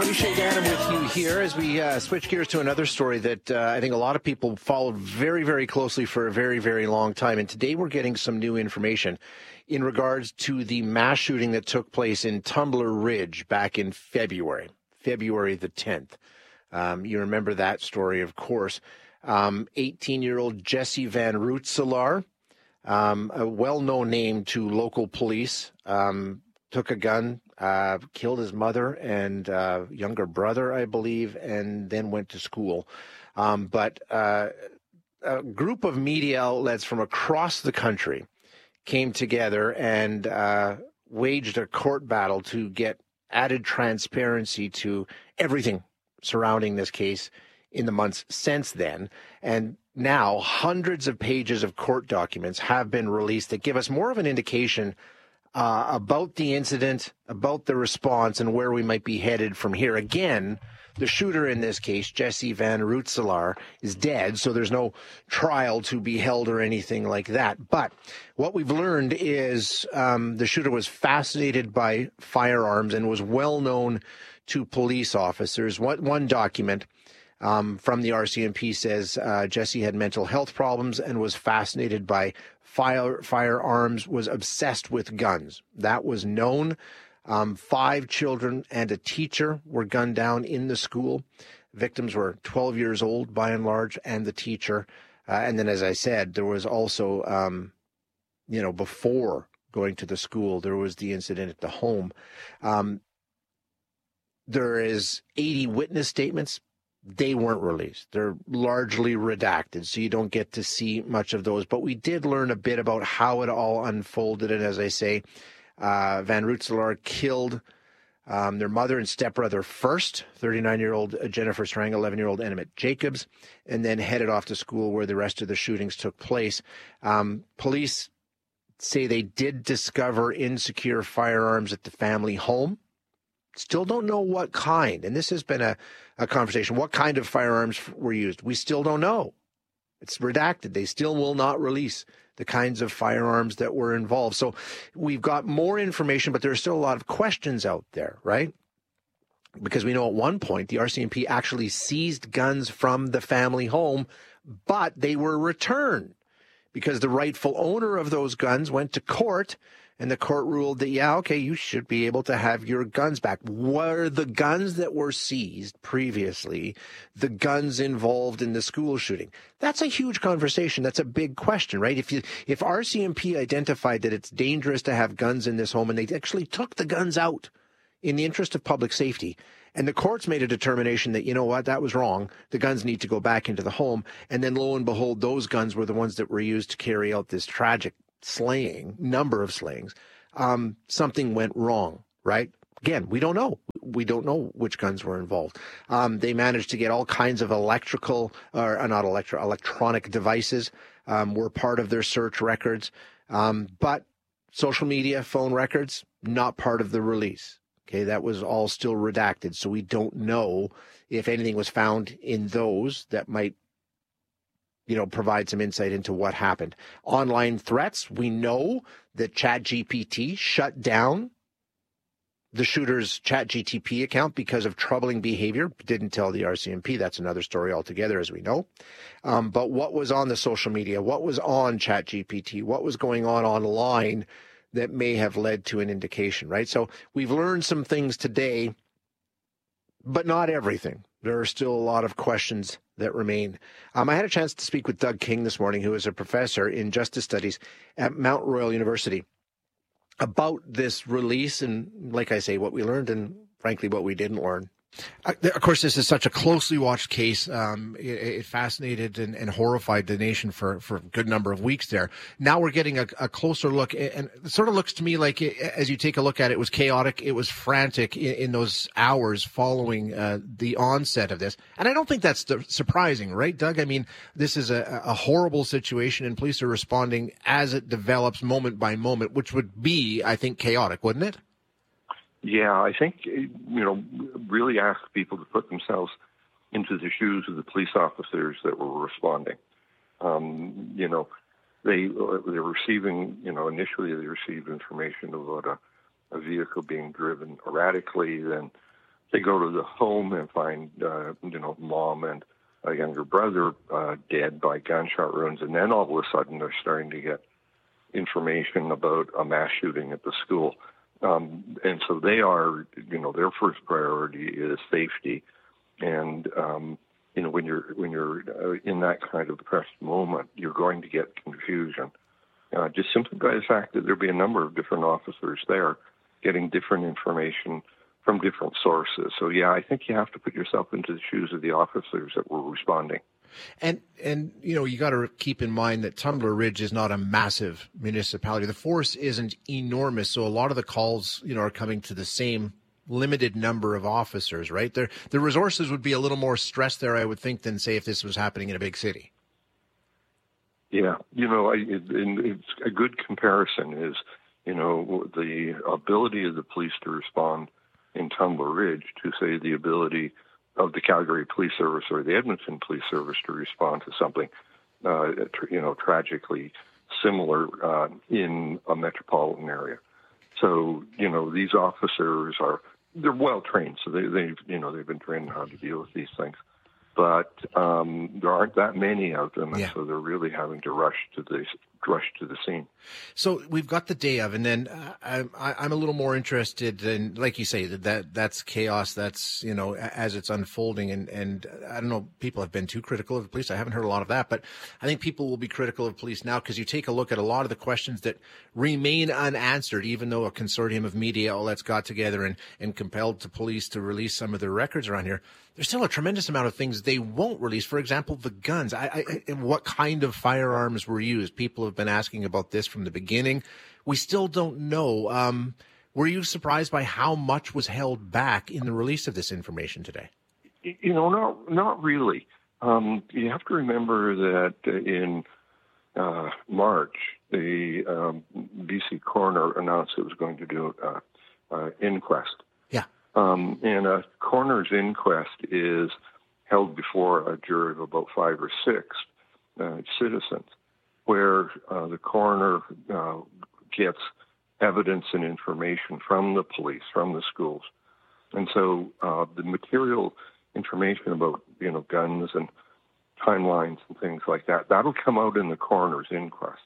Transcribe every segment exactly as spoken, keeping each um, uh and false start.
Appreciate Adam with you here as we uh, switch gears to another story that uh, I think a lot of people followed very, very closely for a very, very long time. And today we're getting some new information in regards to the mass shooting that took place in Tumbler Ridge back in February, February the tenth. Um, you remember that story, of course. Um, eighteen-year-old Jesse Van Rootselaar, um, a well-known name to local police, um, took a gun, uh, killed his mother and uh, younger brother, I believe, and then went to school. Um, but uh, a group of media outlets from across the country came together and uh, waged a court battle to get added transparency to everything surrounding this case in the months since then. And now hundreds of pages of court documents have been released that give us more of an indication uh, about the incident, about the response, and where we might be headed from here. Again, the shooter in this case, Jesse Van Rootselaar, is dead, so there's no trial to be held or anything like that. But what we've learned is um, the shooter was fascinated by firearms and was well known to police officers. One, one document um, from the R C M P says uh, Jesse had mental health problems and was fascinated by fire, firearms, was obsessed with guns. That was known. Um, five children and a teacher were gunned down in the school. Victims were twelve years old by and large, and the teacher. Uh, and then, as I said, there was also, um, you know, before going to the school, there was the incident at the home. Um, there is eighty witness statements. They weren't released. They're largely redacted, so you don't get to see much of those. But we did learn a bit about how it all unfolded. And as I say, uh, Van Rootselaar killed um, their mother and stepbrother first, thirty-nine-year-old Jennifer Strang, eleven-year-old Emmett Jacobs, and then headed off to school where the rest of the shootings took place. Um, police say they did discover insecure firearms at the family home. Still don't know what kind, and this has been a, a conversation. What kind of firearms were used? We still don't know. It's redacted. They still will not release the kinds of firearms that were involved. So we've got more information, but there are still a lot of questions out there, right? Because we know at one point the R C M P actually seized guns from the family home, but they were returned because the rightful owner of those guns went to court. And the court ruled that, yeah, okay, you should be able to have your guns back. Were the guns that were seized previously the guns involved in the school shooting? That's a huge conversation. That's a big question, right? If you, if R C M P identified that it's dangerous to have guns in this home and they actually took the guns out in the interest of public safety, and the courts made a determination that, you know what, that was wrong. The guns need to go back into the home. And then lo and behold, those guns were the ones that were used to carry out this tragic slaying, number of slayings, um, something went wrong, right? Again, we don't know. We don't know which guns were involved. Um, they managed to get all kinds of electrical, or uh, not electro, electronic devices um, were part of their search records. Um, but social media, phone records, not part of the release. Okay, that was all still redacted. So we don't know if anything was found in those that might, you know, provide some insight into what happened. Online threats, we know that ChatGPT shut down the shooter's ChatGPT account because of troubling behavior. Didn't tell the R C M P. That's another story altogether, as we know. Um, but what was on the social media? What was on ChatGPT? What was going on online that may have led to an indication, right? So we've learned some things today, but not everything. There are still a lot of questions that remain. Um, I had a chance to speak with Doug King this morning, who is a professor in justice studies at Mount Royal University, about this release and, like I say, what we learned and, frankly, what we didn't learn. Uh, of course, this is such a closely watched case. Um, it, it fascinated and, and horrified the nation for, for a good number of weeks there. Now we're getting a, a closer look, and it sort of looks to me like, it, as you take a look at it, it was chaotic, it was frantic in, in those hours following uh, the onset of this. And I don't think that's surprising, right, Doug? I mean, this is a, a horrible situation, and police are responding as it develops moment by moment, which would be, I think, chaotic, wouldn't it? Yeah, I think, you know, really ask people to put themselves into the shoes of the police officers that were responding. Um, you know, they they're receiving, you know, initially they received information about a, a vehicle being driven erratically. Then they go to the home and find, uh, you know, mom and a younger brother uh, dead by gunshot wounds, and then all of a sudden they're starting to get information about a mass shooting at the school. Um, and so they are, you know, their first priority is safety. And, um, you know, when you're when you're uh, in that kind of depressed moment, you're going to get confusion. Uh, just simply by the fact that there'll be a number of different officers there getting different information from different sources. So, yeah, I think you have to put yourself into the shoes of the officers that were responding. And, and you know, you got to keep in mind that Tumbler Ridge is not a massive municipality. The force isn't enormous, so a lot of the calls, you know, are coming to the same limited number of officers, right? There, the resources would be a little more stressed there, I would think, than, say, if this was happening in a big city. Yeah, you know, I, it, it's a good comparison is, you know, the ability of the police to respond in Tumbler Ridge to, say, the ability of the Calgary Police Service or the Edmonton Police Service to respond to something, uh, you know, tragically similar uh, in a metropolitan area. So, you know, these officers are, they're well trained, so they, they've, you know, they've been trained how to deal with these things. But um, there aren't that many of them, and yeah. so they're really having to rush to the rush to the scene. So we've got the day of, and then uh, I, I'm a little more interested in, like you say, that, that that's chaos. That's, you know, as it's unfolding, and and I don't know, people have been too critical of the police. I haven't heard a lot of that, but I think people will be critical of police now because you take a look at a lot of the questions that remain unanswered, even though a consortium of media outlets got together and and compelled the police to release some of their records around here. There's still a tremendous amount of things they won't release. For example, the guns. I, I, what kind of firearms were used? People have been asking about this from the beginning. We still don't know. Um, were you surprised by how much was held back in the release of this information today? You know, not not really. Um, you have to remember that in uh, March, the um, B C coroner announced it was going to do an uh, uh, inquest. Yeah. Um, and a coroner's inquest is held before a jury of about five or six uh, citizens, where uh, the coroner uh, gets evidence and information from the police, from the schools. And so uh, the material information about, you know, guns and timelines and things like that, that'll come out in the coroner's inquest.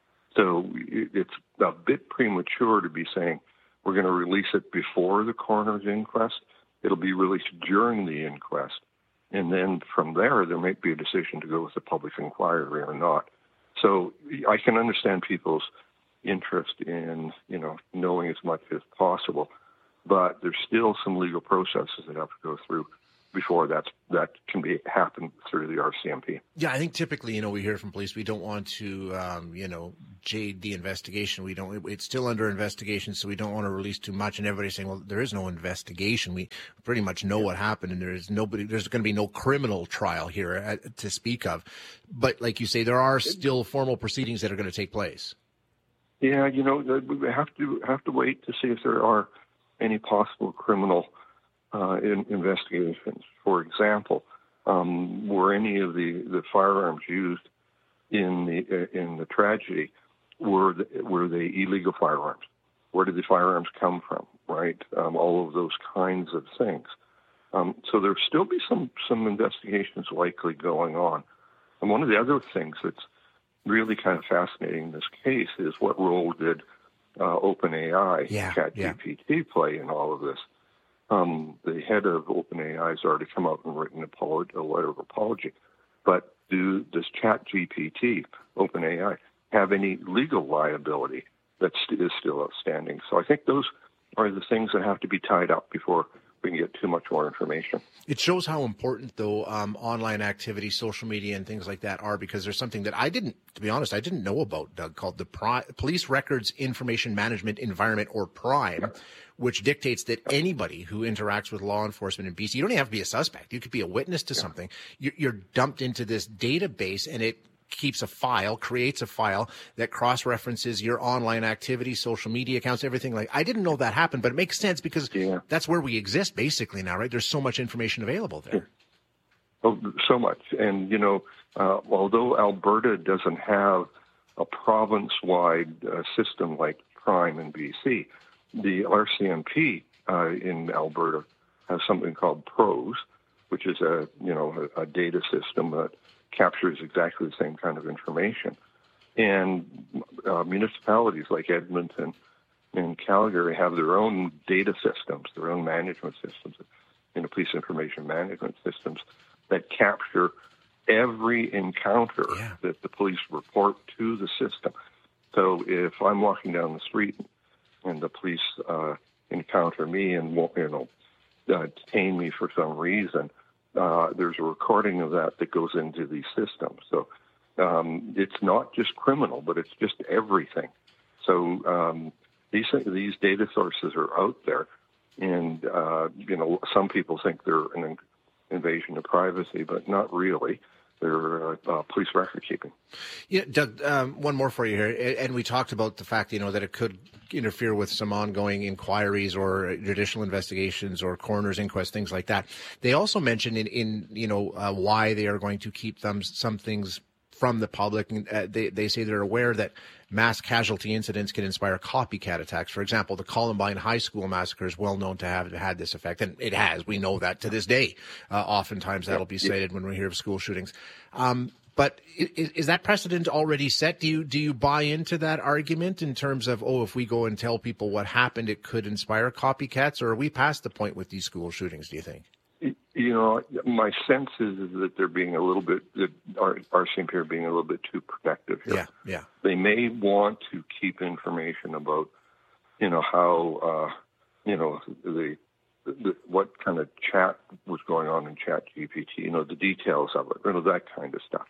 So it's a bit premature to be saying we're going to release it before the coroner's inquest. It'll be released during the inquest. And then from there, there might be a decision to go with the public inquiry or not. So I can understand people's interest in, you know, knowing as much as possible, but there's still some legal processes that have to go through before that's, that can be happen through the R C M P. Yeah, I think typically, you know, we hear from police, we don't want to, um, you know, jade the investigation. We don't, it's still under investigation, so we don't want to release too much. And everybody's saying, well, there is no investigation. We pretty much know what happened, and there is nobody, there's going to be no criminal trial here at, to speak of. But like you say, there are still formal proceedings that are going to take place. Yeah, you know, we have to have to wait to see if there are any possible criminal uh, in, investigations. For example, um, were any of the, the firearms used in the uh, in the tragedy, were the, were they illegal firearms? Where did the firearms come from? Right, um, all of those kinds of things. Um, so there'll still be some some investigations likely going on. And one of the other things that's really kind of fascinating in this case is what role did uh, OpenAI, yeah, ChatGPT, yeah. play in all of this? Um, the head of OpenAI has already come out and written apology, a letter of apology. But do, does ChatGPT, OpenAI, have any legal liability that is still outstanding? So I think those are the things that have to be tied up before we can get too much more information. It shows how important, though, um, online activity, social media, and things like that are, because there's something that I didn't, to be honest, I didn't know about, Doug, called the Pri- Police Records Information Management Environment, or PRIME, which dictates that anybody who interacts with law enforcement in B C, you don't even have to be a suspect. You could be a witness to yeah. something. You're, you're dumped into this database, and it keeps a file, creates a file that cross-references your online activity, social media accounts, everything. Like, I didn't know that happened, but it makes sense because yeah. that's where we exist basically now, right? There's so much information available there. Oh, so much. And, you know, uh, although Alberta doesn't have a province-wide uh, system like PRIME in B C, the R C M P uh, in Alberta has something called PROS, which is a you know a, a data system that captures exactly the same kind of information. And uh, municipalities like Edmonton and Calgary have their own data systems, their own management systems, you know, police information management systems that capture every encounter yeah. that the police report to the system. So if I'm walking down the street and the police uh, encounter me and you know uh, detain me for some reason, uh, there's a recording of that that goes into these systems. So um, it's not just criminal, but it's just everything. So um, these these data sources are out there, and uh, you know some people think they're an invasion of privacy, but not really. They're uh, uh, police record keeping. Yeah, Doug, um, one more for you here. And we talked about the fact, you know, that it could interfere with some ongoing inquiries or judicial investigations or coroner's inquests, things like that. They also mentioned in, in you know, uh, why they are going to keep them some things from the public. Uh, they, they say they're aware that mass casualty incidents can inspire copycat attacks. For example, the Columbine High School massacre is well known to have had this effect, and it has. We know that to this day. Uh, oftentimes that'll be cited when we hear of school shootings. Um, but is, is that precedent already set? Do you do you buy into that argument in terms of, oh, if we go and tell people what happened, it could inspire copycats, or are we past the point with these school shootings, do you think? You know, my sense is, is that they're being a little bit, that our, our C M P are being a little bit too protective here. Yeah, yeah. They may want to keep information about, you know, how, uh, you know, the, the what kind of chat was going on in Chat G P T, you know, the details of it, you know, that kind of stuff.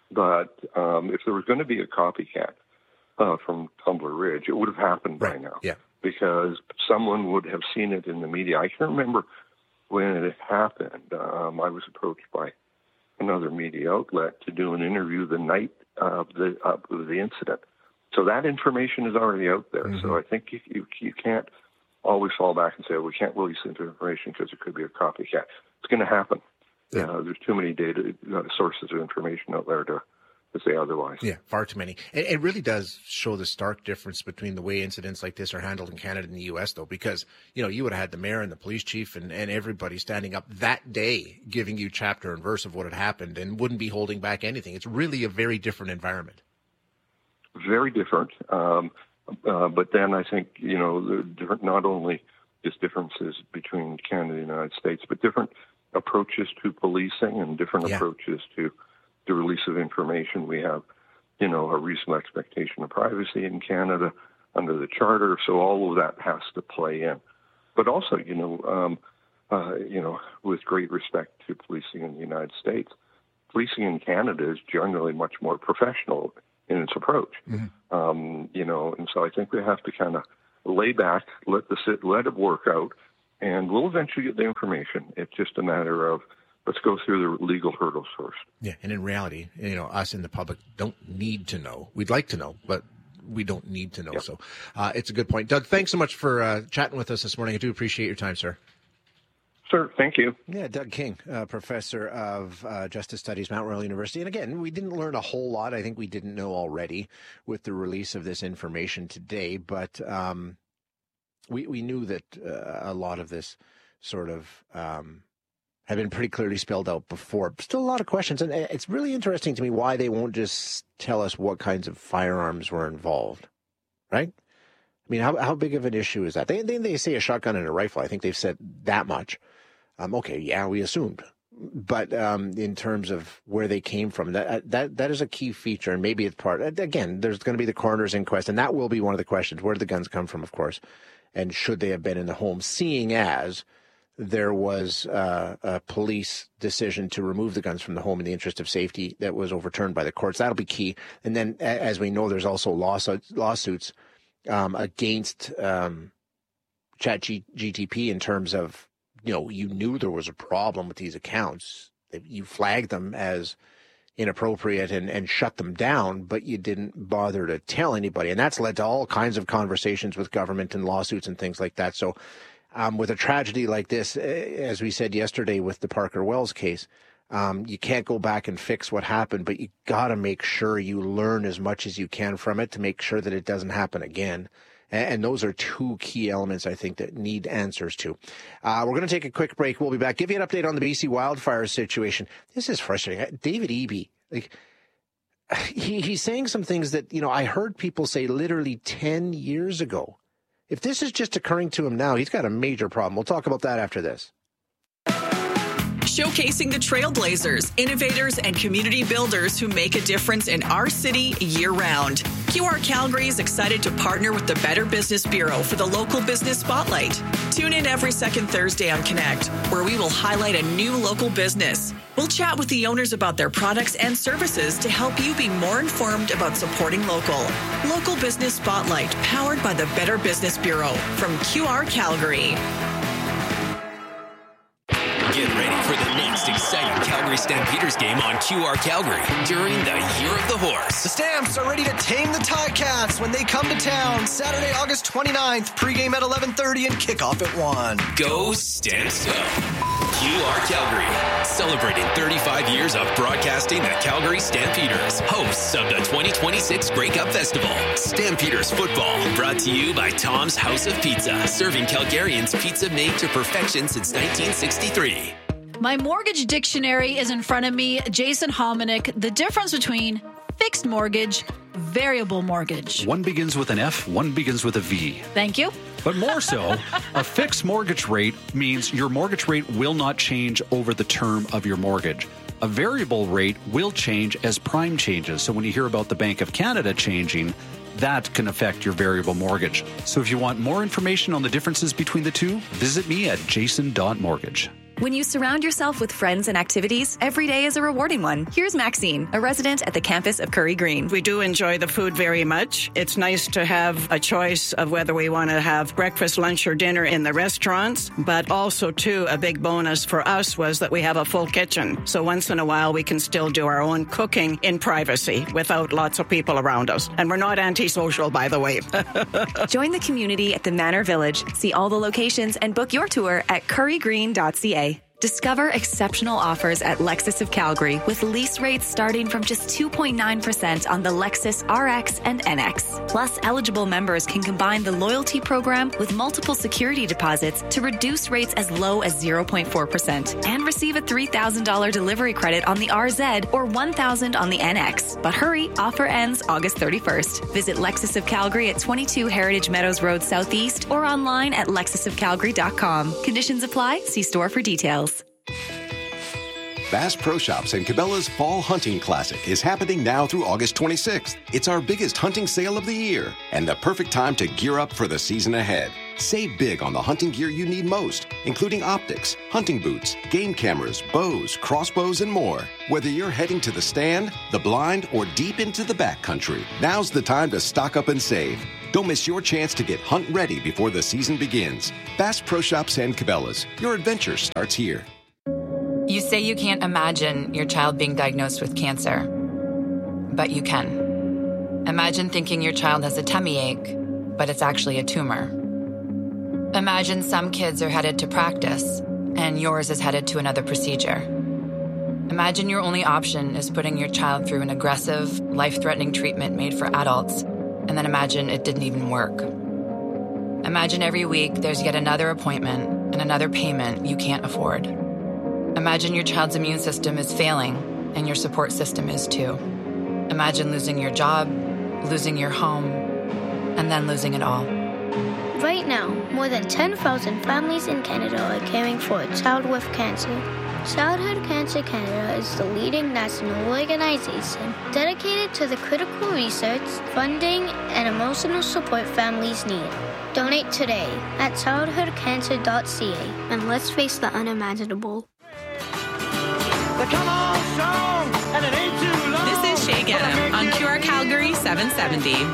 But um, if there was going to be a copycat uh, from Tumbler Ridge, it would have happened right. by now. Yeah. Because someone would have seen it in the media. I can remember when it happened, um, I was approached by another media outlet to do an interview the night of the, of the incident. So that information is already out there. Mm-hmm. So I think you, you, you can't always fall back and say, oh, we can't release this information because it could be a copycat. It's going to happen. Yeah. Uh, there's too many data uh, sources of information out there to to say otherwise. Yeah, far too many. It, it really does show the stark difference between the way incidents like this are handled in Canada and the U S, though, because, you know, you would have had the mayor and the police chief and, and everybody standing up that day giving you chapter and verse of what had happened and wouldn't be holding back anything. It's really a very different environment. Very different. Um, uh, but then I think, you know, the different, not only just differences between Canada and the United States, but different approaches to policing and different yeah. approaches to the release of information. We have, you know, a reasonable expectation of privacy in Canada under the Charter, so all of that has to play in. But also, you know, um, uh, you know, with great respect to policing in the United States, policing in Canada is generally much more professional in its approach. Mm-hmm. Um, you know, and so I think we have to kind of lay back, let the sit, let it work out, and we'll eventually get the information. It's just a matter of let's go through the legal hurdles first. Yeah, and in reality, you know, us in the public don't need to know. We'd like to know, but we don't need to know. Yep. So uh, it's a good point. Doug, thanks so much for uh, chatting with us this morning. I do appreciate your time, sir. Sir, thank you. Yeah, Doug King, uh, professor of uh, Justice Studies, Mount Royal University. And again, we didn't learn a whole lot. I think we didn't know already with the release of this information today, but um, we, we knew that uh, a lot of this sort of um, had been pretty clearly spelled out before. Still a lot of questions. And it's really interesting to me why they won't just tell us what kinds of firearms were involved, right? I mean, how how big of an issue is that? They they, they say a shotgun and a rifle. I think they've said that much. Um, okay, yeah, we assumed. But um, in terms of where they came from, that that that is a key feature, and maybe it's part. Again, there's going to be the coroner's inquest, and that will be one of the questions. Where did the guns come from, of course, and should they have been in the home? Seeing as there was uh, a police decision to remove the guns from the home in the interest of safety that was overturned by the courts. That'll be key. And then, as we know, there's also lawsuits, lawsuits um, against um, Chat G T P in terms of, you know, you knew there was a problem with these accounts. You flagged them as inappropriate and, and shut them down, but you didn't bother to tell anybody. And that's led to all kinds of conversations with government and lawsuits and things like that. So Um, with a tragedy like this, as we said yesterday with the Parker Wells case, um, you can't go back and fix what happened, but you got to make sure you learn as much as you can from it to make sure that it doesn't happen again. And those are two key elements, I think, that need answers to. Uh, we're going to take a quick break. We'll be back. Give you an update on the B C wildfire situation. This is frustrating. David Eby, like, he, he's saying some things that, you know, I heard people say literally ten years ago. If this is just occurring to him now, he's got a major problem. We'll talk about that after this. Showcasing the trailblazers, innovators, and community builders who make a difference in our city year-round. Q R Calgary is excited to partner with the Better Business Bureau for the Local Business Spotlight. Tune in every second Thursday on Connect, where we will highlight a new local business. We'll chat with the owners about their products and services to help you be more informed about supporting local. Local Business Spotlight, powered by the Better Business Bureau from Q R Calgary. Get ready for the next exciting Calgary Stampeders game on Q R Calgary during the Year of the Horse. The Stamps are ready to tame the Ticats when they come to town. Saturday, August twenty-ninth, pregame at eleven thirty and kickoff at one. Go Stamps Go! Q R Calgary, celebrating thirty-five years of broadcasting the Calgary Stampeders, hosts of the twenty twenty-six Grey Cup Festival. Stampeders football, brought to you by Tom's House of Pizza, serving Calgarians pizza made to perfection since nineteen sixty-three. My mortgage dictionary is in front of me. Jason Hominick, the difference between fixed mortgage, variable mortgage. One begins with an F, one begins with a V. Thank you. But more so, a fixed mortgage rate means your mortgage rate will not change over the term of your mortgage. A variable rate will change as prime changes. So when you hear about the Bank of Canada changing, that can affect your variable mortgage. So if you want more information on the differences between the two, visit me at jason dot mortgage. When you surround yourself with friends and activities, every day is a rewarding one. Here's Maxine, a resident at the campus of Curry Green. We do enjoy the food very much. It's nice to have a choice of whether we want to have breakfast, lunch, or dinner in the restaurants. But also, too, a big bonus for us was that we have a full kitchen. So once in a while, we can still do our own cooking in privacy without lots of people around us. And we're not antisocial, by the way. Join the community at the Manor Village. See all the locations and book your tour at curry green dot c a. Discover exceptional offers at Lexus of Calgary with lease rates starting from just two point nine percent on the Lexus R X and N X. Plus, eligible members can combine the loyalty program with multiple security deposits to reduce rates as low as zero point four percent and receive a three thousand dollars delivery credit on the R Z or one thousand dollars on the N X. But hurry, offer ends August thirty-first. Visit Lexus of Calgary at twenty-two Heritage Meadows Road Southeast or online at lexus of calgary dot com. Conditions apply. See store for details. Bass Pro Shops and Cabela's Fall Hunting Classic is happening now through August twenty-sixth. It's our biggest hunting sale of the year and the perfect time to gear up for the season ahead. Save big on the hunting gear you need most, including optics, hunting boots, game cameras, bows, crossbows, and more. Whether you're heading to the stand, the blind, or deep into the backcountry, now's the time to stock up and save. Don't miss your chance to get hunt ready before the season begins. Bass Pro Shops and Cabela's. Your adventure starts here. You say you can't imagine your child being diagnosed with cancer, but you can. Imagine thinking your child has a tummy ache, but it's actually a tumor. Imagine some kids are headed to practice, and yours is headed to another procedure. Imagine your only option is putting your child through an aggressive, life-threatening treatment made for adults, and then imagine it didn't even work. Imagine every week there's yet another appointment and another payment you can't afford. Imagine your child's immune system is failing, and your support system is too. Imagine losing your job, losing your home, and then losing it all. Right now, more than ten thousand families in Canada are caring for a child with cancer. Childhood Cancer Canada is the leading national organization dedicated to the critical research, funding, and emotional support families need. Donate today at childhood cancer dot c a and let's face the unimaginable. This is Shay Gedham on Q R Calgary seven seventy.